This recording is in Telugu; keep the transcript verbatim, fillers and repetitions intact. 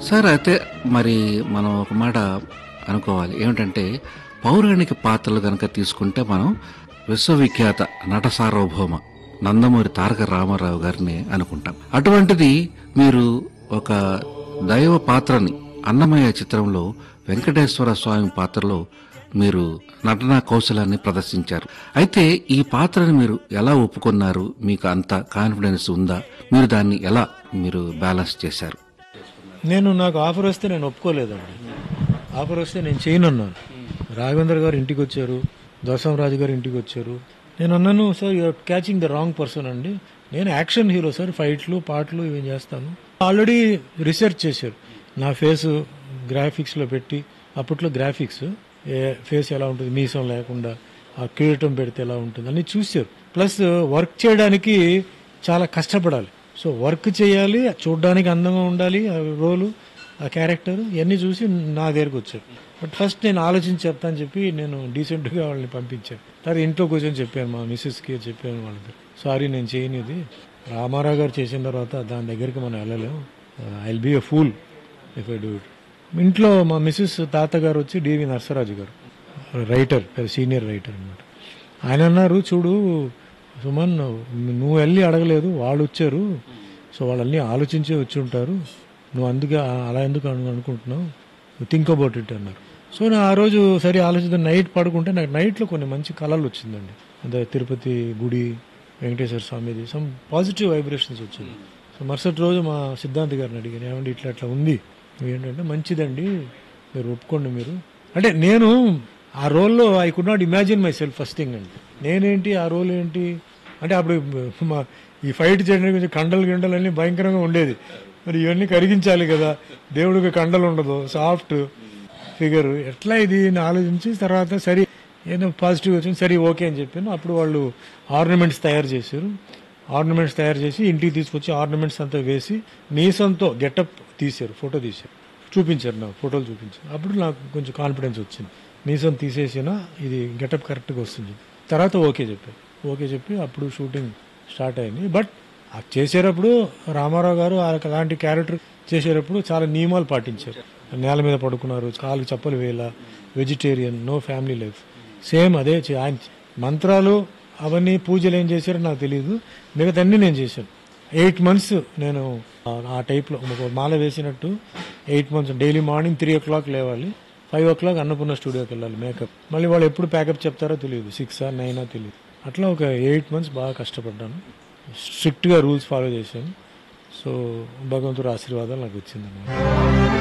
సార్ అయితే మరి మనం ఒక మాట అనుకోవాలి. ఏమిటంటే పౌరాణిక పాత్రలు గనక తీసుకుంటే మనం విశ్వవిఖ్యాత నట సార్వభౌమ నందమూరి తారక రామారావు గారిని అనుకుంటాం. అటువంటిది మీరు ఒక దైవ పాత్రని అన్నమయ్య చిత్రంలో వెంకటేశ్వర స్వామి పాత్రలో మీరు నటనా కౌశలాన్ని ప్రదర్శించారు. అయితే ఈ పాత్రని మీరు ఎలా ఒప్పుకున్నారు? మీకు అంత కాన్ఫిడెన్స్ ఉందా? మీరు దాన్ని ఎలా మీరు బ్యాలెన్స్ చేశారు? నేను నాకు ఆఫర్ వస్తే నేను ఒప్పుకోలేదండి. ఆఫర్ వస్తే నేను చేయనన్నాను. రాఘవేంద్ర గారు ఇంటికి వచ్చారు, దోసంరాజు గారు ఇంటికి వచ్చారు. నేను అన్నాను, sir you're catching the wrong person అండి. నేను యాక్షన్ హీరో సార్, ఫైట్లు పాటలు ఇవి చేస్తాను. ఆల్రెడీ రీసెర్చ్ చేశారు నా ఫేస్ గ్రాఫిక్స్లో పెట్టి. అప్పట్లో గ్రాఫిక్స్ ఏ ఫేస్ ఎలా ఉంటుంది, మీసం లేకుండా ఆ కిరీటం పెడితే ఎలా ఉంటుంది అని చూశారు. ప్లస్ వర్క్ చేయడానికి చాలా కష్టపడాలి. సో వర్క్ చేయాలి, చూడడానికి అందంగా ఉండాలి ఆ రోలు, ఆ క్యారెక్టర్, ఇవన్నీ చూసి నా దగ్గరకు వచ్చారు. బట్ ఫస్ట్ నేను ఆలోచించి చెప్తాను చెప్పి నేను డీసెంట్గా వాళ్ళని పంపించాను. తర్వాత ఇంట్లో కూర్చొని చెప్పాను, మా మిస్సెస్కి చెప్పాను వాళ్ళకి, సారీ నేను చేయను, ఇది రామారావు గారు చేసిన తర్వాత దాని దగ్గరికి మనం వెళ్ళలేము, I will be a fool if I do it. ఇంట్లో మా మిస్సెస్ తాతగారు వచ్చి డివి నరసరాజు గారు, రైటర్, సీనియర్ రైటర్ అనమాట. ఆయన అన్నారు, చూడు సుమన్, నువ్వు వెళ్ళి అడగలేదు, వాళ్ళు వచ్చారు, సో వాళ్ళన్నీ ఆలోచించే వచ్చి ఉంటారు, నువ్వు అందుకే అలా ఎందుకు అనుకుంటున్నావు, థింక్ అబౌట్ ఇట్ అన్నారు. సో నేను ఆ రోజు సరే ఆలోచిద్దాం, నైట్ పడుకుంటే నాకు నైట్లో కొన్ని మంచి కళలు వచ్చిందండి. అదే తిరుపతి గుడి, వెంకటేశ్వర స్వామిది, సమ్ పాజిటివ్ వైబ్రేషన్స్ వచ్చింది. సో మరుసటి రోజు మా సిద్ధాంత్ గారిని అడిగాను, ఏమంటే ఇట్లా అట్లా ఉంది, ఏంటంటే మంచిదండి మీరు ఒప్పుకోండి మీరు. అంటే నేను ఆ రోల్లో I could not imagine my self first thing అండి. నేనేంటి ఆ రోల్ ఏంటి అంటే అప్పుడు మా ఈ ఫైట్ చేయడానికి కొంచెం కండలు గిండలు అన్నీ భయంకరంగా ఉండేది. మరి ఇవన్నీ కరిగించాలి కదా, దేవుడికి కండలు ఉండదు, సాఫ్ట్ ఫిగర్, ఎట్లా ఇది అని ఆలోచించి తర్వాత సరే ఏదో పాజిటివ్ వచ్చింది, సరే ఓకే అని చెప్పాను. అప్పుడు వాళ్ళు ఆర్నమెంట్స్ తయారు చేశారు. ఆర్నమెంట్స్ తయారు చేసి ఇంటికి తీసుకొచ్చి ఆర్నమెంట్స్ అంతా వేసి మీసంతో గెటప్ తీశారు, ఫోటో తీశారు, చూపించారు, నాకు ఫోటోలు చూపించారు. అప్పుడు నాకు కొంచెం కాన్ఫిడెన్స్ వచ్చింది, మీసం తీసేసిన ఇది గెటప్ కరెక్ట్గా వస్తుంది. తర్వాత ఓకే చెప్పారు, ఓకే చెప్పి అప్పుడు షూటింగ్ స్టార్ట్ అయింది. బట్ చేసేటప్పుడు రామారావు గారు అలాంటి క్యారెక్టర్ చేసేటప్పుడు చాలా నియమాలు పాటించారు. నేల మీద పడుకున్నారు, కాలు చప్పలు వేయాల, vegetarian, no family life, same అదే ఆయన మంత్రాలు అవన్నీ పూజలు ఏం చేశారో నాకు తెలియదు, మిగతా అన్నీ నేను చేశాను. ఎయిట్ మంత్స్ నేను ఆ టైప్లో ఒక మాల వేసినట్టు eight months daily morning three ఓ క్లాక్ లేవాలి, ఫైవ్ ఓ క్లాక్ అన్నపూర్ణ స్టూడియోకి వెళ్ళాలి మేకప్. మళ్ళీ వాళ్ళు ఎప్పుడు ప్యాకప్ చెప్తారో తెలియదు, సిక్సా నైనా తెలియదు. అట్లా ఒక ఎయిట్ మంత్స్ బాగా కష్టపడ్డాను, స్ట్రిక్ట్గా రూల్స్ ఫాలో చేశాను. సో భగవంతుడి ఆశీర్వాదాలు నాకు వచ్చిందన్నమాట.